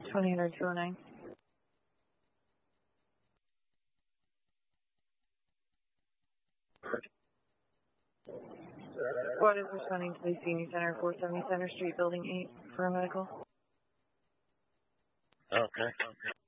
2000 209. Squad is responding to the senior center, 470 Center Street, Building 8, for a medical. Okay.